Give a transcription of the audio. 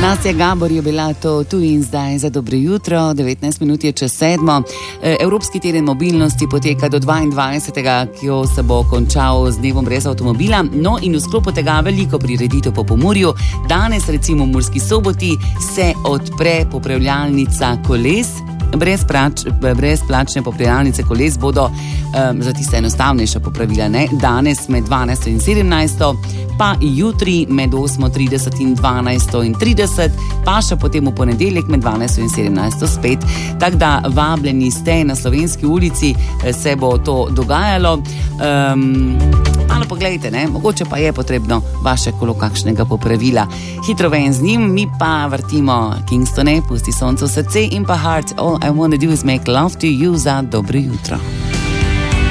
Nasja Gabor je bila to tu in zdaj za dobro jutro, 19 minut je čez 7. Evropski teden mobilnosti poteka do 22. ki se bo končal z dnevom brez avtomobila. No in v sklopu tega veliko prireditev po Pomurju. Danes recimo v Murski Soboti se odpre popravljalnica koles. Brezplačne popravljalnice koles bodo za tiste enostavnejša popravila, ne? Danes med 12 in 17, pa jutri med 8:30 in 12:30, pa še potem v ponedeljek med 12 in 17 spet. Tako da vabljeni ste na Slovenski ulici, se bo to dogajalo. Malo pogledajte, ne? Mogoče pa je potrebno vaše kolo kakšnega popravila. Hitro ven z njim, mi pa vrtimo Kingstone, Pusti sonce v srce in pa Heart. All I wanna do is make love to you za dobro jutro.